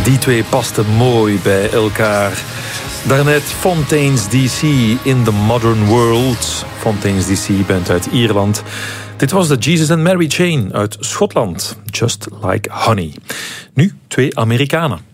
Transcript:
Die twee pasten mooi bij elkaar. Daarnet Fontaines DC in the Modern World. Fontaines DC bent uit Ierland. Dit was de Jesus and Mary Chain uit Schotland. Just Like Honey. Nu twee Amerikanen.